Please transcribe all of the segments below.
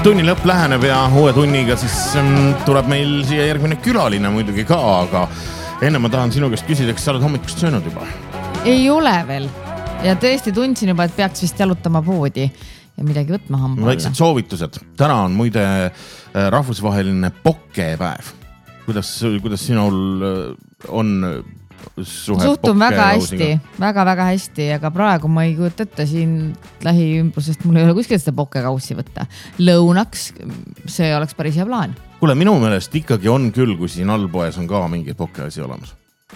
tunni lõpp läheneb ja uue tunniga siis tuleb meil siia järgmine külaline muidugi ka, aga enne ma tahan sinu käest küsida, kas sa oled hommikust söönud juba? Ei ole veel ja tõesti tundsin juba, et peaks vist jalutama poodi ja midagi võtma hamba olla. Väiksed soovitused. Täna on muide rahvusvaheline pokepäev. Kuidas sinul on suhtun väga hästi, väga hästi, aga praegu ma ei kujuta ette siin lähiümbrusest, mul ei ole kuskilt seda pokekaussi võtta. Lõunaks, see oleks päris hea plaan. Kuule, minu meelest ikkagi on küll, kui siin allpoes on ka mingi pokeasi olemas.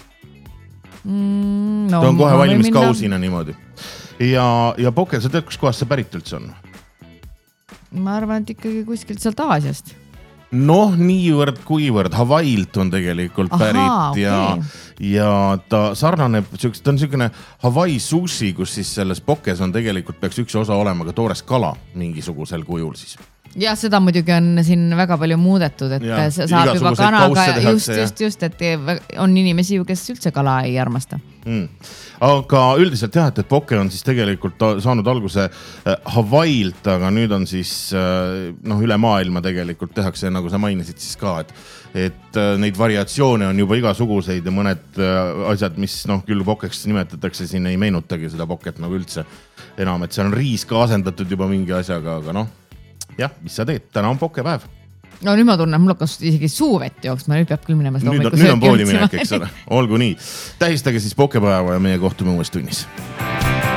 Ta on kohe valmis kausina niimoodi. Ja poke, sa tead, kus kohas see pärit üldse on? Ma arvan, et ikkagi kuskilt sealt Aasiast. Noh, niivõrd kuivõrd. Hawaiilt on tegelikult pärit ja ta sarnaneb, ta on niisugune Hawaii sushi, kus siis selles pokes on tegelikult peaks üks osa olema ka toores kala mingisugusel kujul siis. Ja seda muidugi on siin väga palju muudetud, et saab juba kanaga just, et on inimesi ju, kes üldse kala ei armasta. Aga üldiselt jah, et poke on siis tegelikult saanud alguse Hawaiilt, aga nüüd on siis üle maailma tegelikult tehakse, nagu sa mainisid siis ka, et neid variatsioone on juba igasuguseid ja mõned asjad, mis küll pokeks nimetatakse, siin ei meenutagi seda poket nagu üldse enam, et see on riis ka asendatud juba mingi asjaga, aga jah, mis sa teed? Täna on pokepäev. No nüüd ma tunnen, mul hakkas isegi suuvett jooksma, nüüd peab küll minema seda hommikku sööki. Nüüd on poodi minek, eks ole. Olgu nii. Tähistage siis pokepäeva ja meie kohtume uues tunnis.